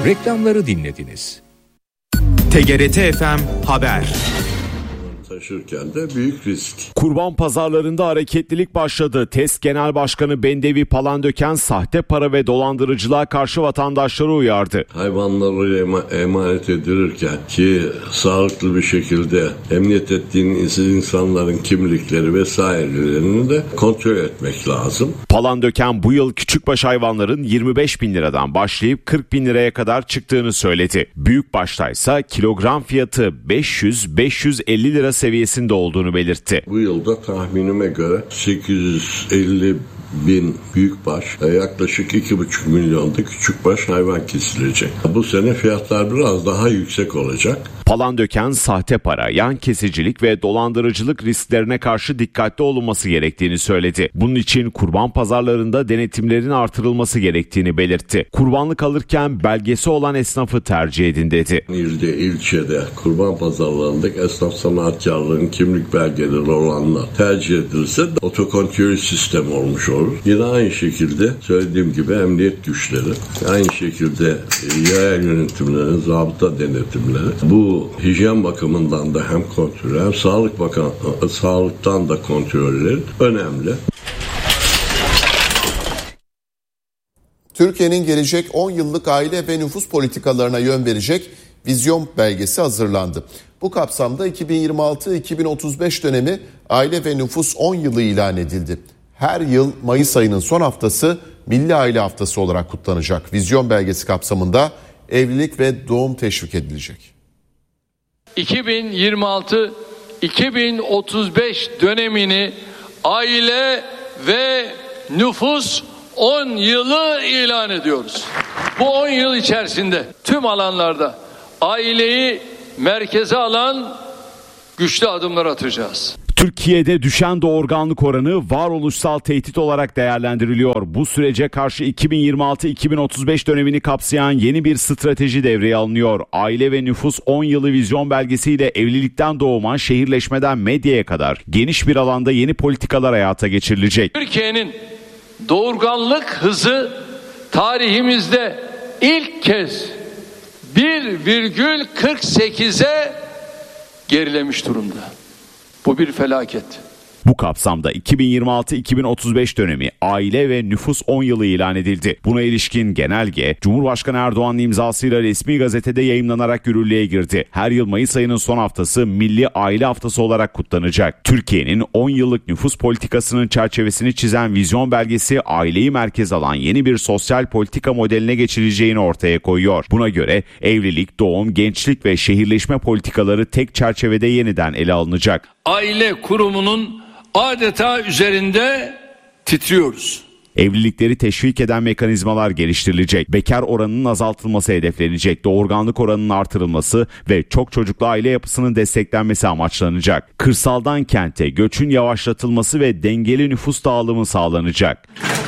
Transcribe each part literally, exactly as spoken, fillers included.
Reklamları dinlediniz. T G R T F M Haber. Taşırken de büyük risk. Kurban pazarlarında hareketlilik başladı. TESK Genel Başkanı Bendevi Palandöken sahte para ve dolandırıcılığa karşı vatandaşları uyardı. Hayvanları ema- emanet edilirken ki sağlıklı bir şekilde emniyet ettiğiniz insanların kimlikleri vesairelerini de kontrol etmek lazım. Palandöken bu yıl küçükbaş hayvanların yirmi beş bin liradan başlayıp kırk bin liraya kadar çıktığını söyledi. Büyükbaştaysa kilogram fiyatı beş yüz beş yüz elli lira seviyesinde olduğunu belirtti. Bu yılda tahminime göre sekiz yüz elli bin büyükbaş, yaklaşık iki buçuk milyonda küçükbaş hayvan kesilecek. Bu sene fiyatlar biraz daha yüksek olacak. Palandöken sahte para, yan kesicilik ve dolandırıcılık risklerine karşı dikkatli olunması gerektiğini söyledi. Bunun için kurban pazarlarında denetimlerin artırılması gerektiğini belirtti. Kurbanlık alırken belgesi olan esnafı tercih edin dedi. İlde, ilçede, kurban pazarlarındaki esnaf sanatkarların kimlik belgeleri olanlar tercih edilirse otokontrol sistemi olmuş olur. Yine aynı şekilde söylediğim gibi emniyet güçleri, aynı şekilde yaya yönetimleri, zabıta denetimleri bu hijyen bakımından da hem kontrol hem sağlık bakan sağlıktan da kontrolleri önemli. Türkiye'nin gelecek on yıllık aile ve nüfus politikalarına yön verecek vizyon belgesi hazırlandı. Bu kapsamda iki bin yirmi altı iki bin otuz beş dönemi aile ve nüfus on yılı ilan edildi. Her yıl Mayıs ayının son haftası Milli Aile Haftası olarak kutlanacak. Vizyon belgesi kapsamında evlilik ve doğum teşvik edilecek. iki bin yirmi altı iki bin otuz beş dönemini aile ve nüfus on yılı ilan ediyoruz. Bu on yıl içerisinde tüm alanlarda aileyi merkeze alan güçlü adımlar atacağız. Türkiye'de düşen doğurganlık oranı varoluşsal tehdit olarak değerlendiriliyor. Bu sürece karşı iki bin yirmi altı iki bin otuz beş dönemini kapsayan yeni bir strateji devreye alınıyor. Aile ve nüfus on yılı vizyon belgesiyle evlilikten doğuma, şehirleşmeden medyaya kadar geniş bir alanda yeni politikalar hayata geçirilecek. Türkiye'nin doğurganlık hızı tarihimizde ilk kez bir virgül kırk sekize gerilemiş durumda. Bu bir felaket. Bu kapsamda iki bin yirmi altı iki bin otuz beş dönemi aile ve nüfus on yılı ilan edildi. Buna ilişkin genelge Cumhurbaşkanı Erdoğan'ın imzasıyla resmi gazetede yayımlanarak yürürlüğe girdi. Her yıl Mayıs ayının son haftası Milli Aile Haftası olarak kutlanacak. Türkiye'nin on yıllık nüfus politikasının çerçevesini çizen vizyon belgesi aileyi merkez alan yeni bir sosyal politika modeline geçileceğini ortaya koyuyor. Buna göre evlilik, doğum, gençlik ve şehirleşme politikaları tek çerçevede yeniden ele alınacak. Aile kurumunun adeta üzerinde titriyoruz. Evlilikleri teşvik eden mekanizmalar geliştirilecek. Bekar oranının azaltılması hedeflenecek. Doğurganlık oranının artırılması ve çok çocuklu aile yapısının desteklenmesi amaçlanacak. Kırsaldan kente göçün yavaşlatılması ve dengeli nüfus dağılımı sağlanacak.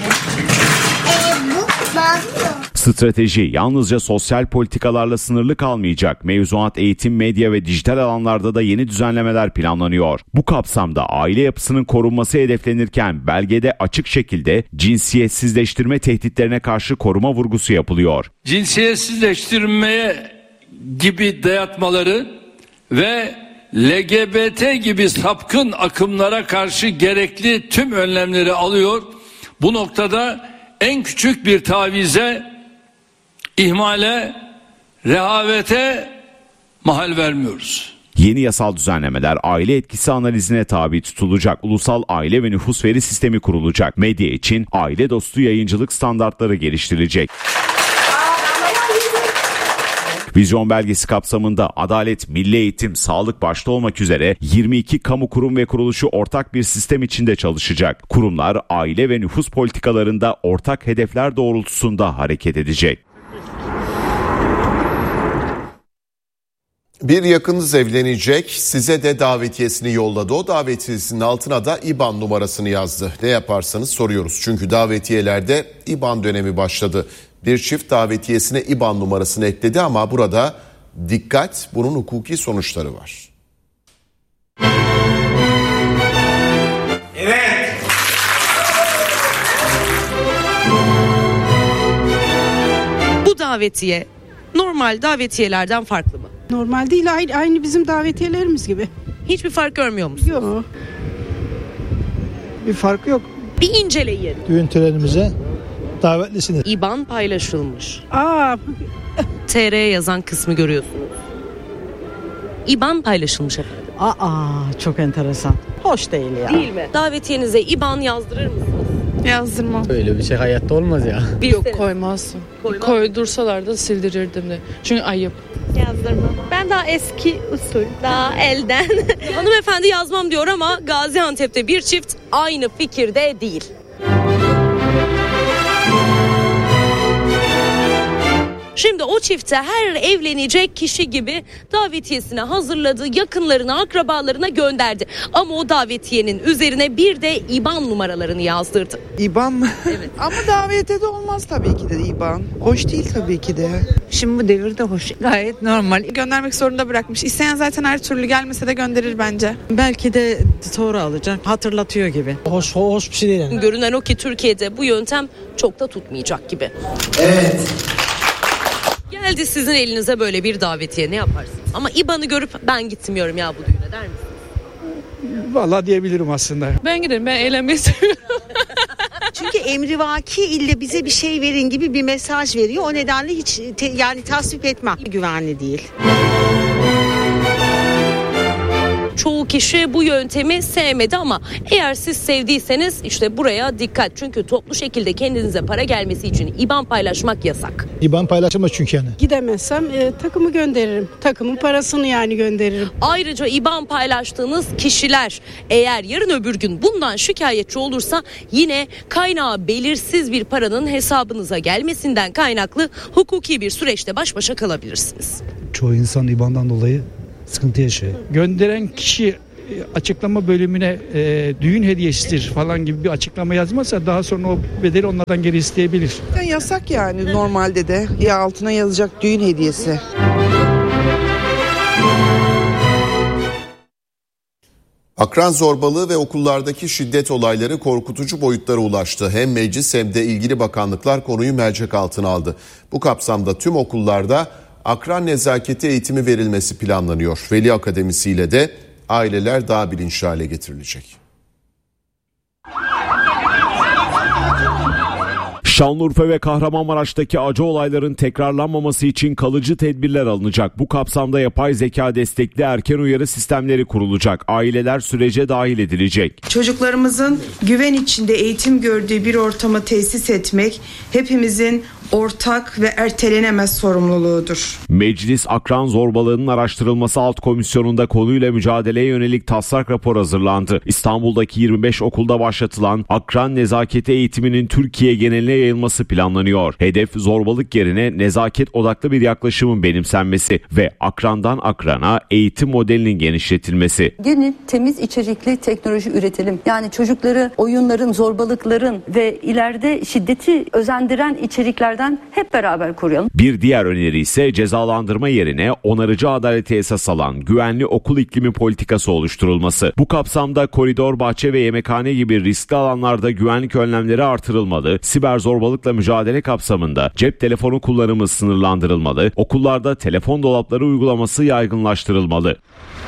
Strateji yalnızca sosyal politikalarla sınırlı kalmayacak. Mevzuat, eğitim, medya ve dijital alanlarda da yeni düzenlemeler planlanıyor. Bu kapsamda aile yapısının korunması hedeflenirken belgede açık şekilde cinsiyetsizleştirme tehditlerine karşı koruma vurgusu yapılıyor. Cinsiyetsizleştirmeye gibi dayatmaları ve L G B T gibi sapkın akımlara karşı gerekli tüm önlemleri alıyor. Bu noktada en küçük bir tavize, ihmale, rehavete mahal vermiyoruz. Yeni yasal düzenlemeler aile etkisi analizine tabi tutulacak. Ulusal aile ve nüfus veri sistemi kurulacak. Medya için aile dostu yayıncılık standartları geliştirilecek. Vizyon belgesi kapsamında adalet, milli eğitim, sağlık başta olmak üzere yirmi iki kamu kurum ve kuruluşu ortak bir sistem içinde çalışacak. Kurumlar aile ve nüfus politikalarında ortak hedefler doğrultusunda hareket edecek. Bir yakınınız evlenecek, size de davetiyesini yolladı. O davetiyesinin altına da İ B A N numarasını yazdı. Ne yaparsanız soruyoruz. Çünkü davetiyelerde İ B A N dönemi başladı. Bir çift davetiyesine İ B A N numarasını ekledi ama burada dikkat, bunun hukuki sonuçları var. Evet. Bu davetiye normal davetiyelerden farklı mı? Normal değil, aynı, aynı bizim davetiyelerimiz gibi. Hiçbir fark görmüyor musunuz? Yok. Bir farkı yok. Bir inceleyin. Düğün törenimize davetlisiniz. İban paylaşılmış. Aa, T R yazan kısmı görüyorsunuz. İban paylaşılmış efendim. Aa, çok enteresan. Hoş değil ya. Değil mi? Davetiyenize İban yazdırır mısınız? Yazdırmam. Öyle bir şey hayatta olmaz ya. Bir Yok koymazsın. Koymaz. Koydursalar da sildirirdim de. Çünkü ayıp. Yazdırmam. Ben daha eski usul, daha elden. Hanımefendi yazmam diyor ama Gaziantep'te bir çift aynı fikirde değil. Şimdi o çifte her evlenecek kişi gibi davetiyesini hazırladı, yakınlarına, akrabalarına gönderdi. Ama o davetiyenin üzerine bir de İban numaralarını yazdırdı. İban mı? Evet. Ama davete de olmaz tabii ki de İban. Hoş değil tabii ki de. Şimdi bu devirde hoş, gayet normal. Göndermek zorunda bırakmış. İsteyen zaten her türlü gelmese de gönderir bence. Belki de sonra alacak, hatırlatıyor gibi. Hoş, hoş bir şey değil yani. Görünen o ki Türkiye'de bu yöntem çok da tutmayacak gibi. Evet. Geldi sizin elinize böyle bir davetiye, ne yaparsınız? Ama İban'ı görüp ben gitmiyorum ya bu düğüne der misiniz? Vallahi diyebilirim aslında. Ben giderim, ben eğlenmeyi seviyorum. Çünkü emrivaki ille bize bir şey verin gibi bir mesaj veriyor. O nedenle hiç te, yani tasvip etmem. Güvenli değil. Çoğu kişi bu yöntemi sevmedi ama eğer siz sevdiyseniz işte buraya dikkat. Çünkü toplu şekilde kendinize para gelmesi için İban paylaşmak yasak. İban paylaşılmaz çünkü yani. gidemezsem e, takımı gönderirim. Takımın parasını yani gönderirim. Ayrıca İban paylaştığınız kişiler eğer yarın öbür gün bundan şikayetçi olursa yine kaynağı belirsiz bir paranın hesabınıza gelmesinden kaynaklı hukuki bir süreçte baş başa kalabilirsiniz. Çoğu insan İban'dan dolayı sıkıntı yaşıyor. Gönderen kişi açıklama bölümüne e, düğün hediyesidir falan gibi bir açıklama yazmazsa daha sonra o bedeli onlardan geri isteyebilir. Yani yasak yani normalde de. Ya altına yazacak düğün hediyesi. Akran zorbalığı ve okullardaki şiddet olayları korkutucu boyutlara ulaştı. Hem meclis hem de ilgili bakanlıklar konuyu mercek altına aldı. Bu kapsamda tüm okullarda akran nezaketi eğitimi verilmesi planlanıyor. Veli Akademisi ile de aileler daha bilinçli hale getirilecek. Şanlıurfa ve Kahramanmaraş'taki acı olayların tekrarlanmaması için kalıcı tedbirler alınacak. Bu kapsamda yapay zeka destekli erken uyarı sistemleri kurulacak. Aileler sürece dahil edilecek. Çocuklarımızın güven içinde eğitim gördüğü bir ortamı tesis etmek hepimizin ortak ve ertelenemez sorumluluğudur. Meclis akran zorbalığının araştırılması alt komisyonunda konuyla mücadeleye yönelik taslak rapor hazırlandı. İstanbul'daki yirmi beş okulda başlatılan akran nezaketi eğitiminin Türkiye geneline yayılması planlanıyor. Hedef zorbalık yerine nezaket odaklı bir yaklaşımın benimsenmesi ve akrandan akrana eğitim modelinin genişletilmesi. Gelin temiz içerikli teknoloji üretelim. Yani çocukları oyunların, zorbalıkların ve ileride şiddeti özendiren içerikler hep beraber koruyalım. Bir diğer öneri ise cezalandırma yerine onarıcı adaleti esas alan güvenli okul iklimi politikası oluşturulması. Bu kapsamda koridor, bahçe ve yemekhane gibi riskli alanlarda güvenlik önlemleri artırılmalı, siber zorbalıkla mücadele kapsamında cep telefonu kullanımı sınırlandırılmalı, okullarda telefon dolapları uygulaması yaygınlaştırılmalı.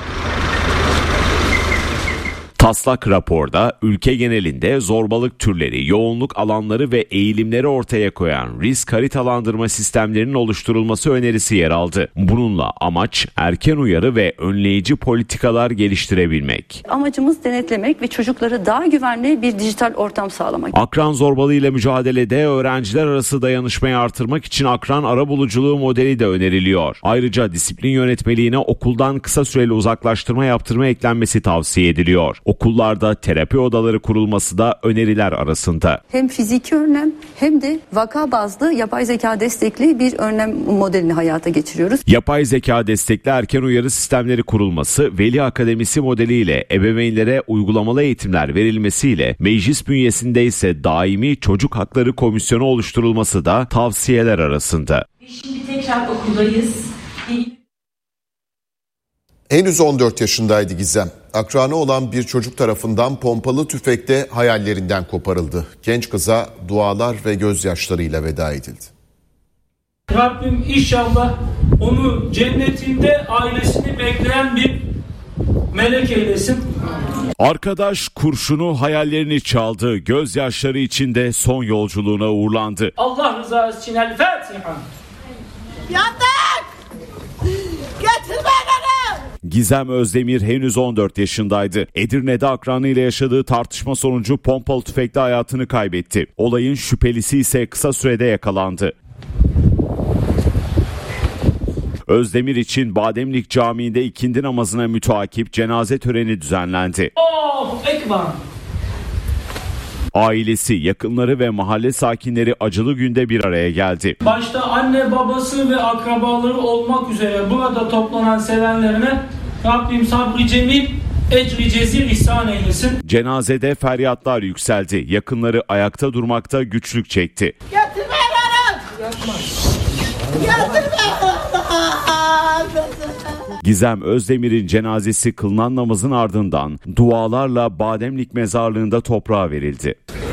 Taslak raporda ülke genelinde zorbalık türleri, yoğunluk alanları ve eğilimleri ortaya koyan risk haritalandırma sistemlerinin oluşturulması önerisi yer aldı. Bununla amaç erken uyarı ve önleyici politikalar geliştirebilmek. Amacımız denetlemek ve çocuklara daha güvenli bir dijital ortam sağlamak. Akran zorbalığıyla mücadelede öğrenciler arası dayanışmayı artırmak için akran arabuluculuğu modeli de öneriliyor. Ayrıca disiplin yönetmeliğine okuldan kısa süreli uzaklaştırma yaptırma eklenmesi tavsiye ediliyor. Okullarda terapi odaları kurulması da öneriler arasında. Hem fiziki önlem hem de vaka bazlı yapay zeka destekli bir önlem modelini hayata geçiriyoruz. Yapay zeka destekli erken uyarı sistemleri kurulması, Veli Akademisi modeliyle ebeveynlere uygulamalı eğitimler verilmesiyle meclis bünyesinde ise daimi çocuk hakları komisyonu oluşturulması da tavsiyeler arasında. Şimdi tekrar okuldayız. Henüz on dört yaşındaydı Gizem. Akranı olan bir çocuk tarafından pompalı tüfekte hayallerinden koparıldı. Genç kıza dualar ve gözyaşlarıyla veda edildi. Rabbim inşallah onu cennetinde ailesini bekleyen bir melek eylesin. Arkadaş kurşunu hayallerini çaldı. Gözyaşları içinde son yolculuğuna uğurlandı. Allah rızası için El Fatiha. Yandık! Getir beni! Gizem Özdemir henüz on dört yaşındaydı. Edirne'de akranıyla yaşadığı tartışma sonucu pompalı tüfekle hayatını kaybetti. Olayın şüphelisi ise kısa sürede yakalandı. Özdemir için Bademlik Camii'nde ikindi namazına müteakip cenaze töreni düzenlendi. Allahu Ekber. Ailesi, yakınları ve mahalle sakinleri acılı günde bir araya geldi. Başta anne, babası ve akrabaları olmak üzere burada toplanan sevenlerine Rabbim sabrı cemil, ecri cezil ihsan eylesin. Cenazede feryatlar yükseldi. Yakınları ayakta durmakta güçlük çekti. Getir beni! Yapma. Getir beni! Gizem Özdemir'in cenazesi kılınan namazın ardından dualarla Bademlik mezarlığında toprağa verildi.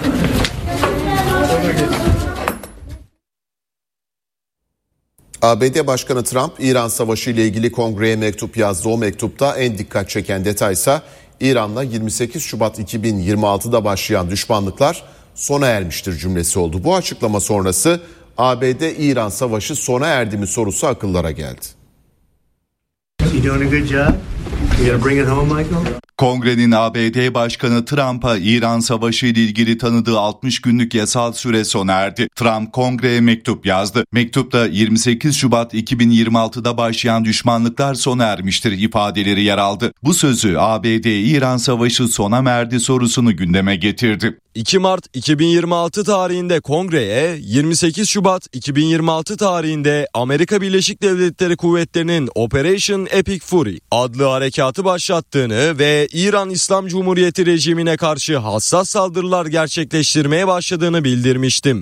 A B D Başkanı Trump, İran Savaşı ile ilgili kongreye mektup yazdı. O mektupta en dikkat çeken detaysa İran'la yirmi sekiz Şubat iki bin yirmi altıda başlayan düşmanlıklar sona ermiştir cümlesi oldu. Bu açıklama sonrası A B D-İran Savaşı sona erdi mi sorusu akıllara geldi. Kongrenin A B D Başkanı Trump'a İran Savaşı ile ilgili tanıdığı altmış günlük yasal süre sona erdi. Trump kongreye mektup yazdı. Mektupta yirmi sekiz Şubat iki bin yirmi altıda başlayan düşmanlıklar sona ermiştir ifadeleri yer aldı. Bu sözü A B D-İran Savaşı sona mı erdi sorusunu gündeme getirdi. iki Mart iki bin yirmi altı tarihinde kongreye, yirmi sekiz Şubat iki bin yirmi altı tarihinde Amerika Birleşik Devletleri Kuvvetleri'nin Operation Epic Fury adlı harekatı başlattığını ve İran İslam Cumhuriyeti rejimine karşı hassas saldırılar gerçekleştirmeye başladığını bildirmiştim.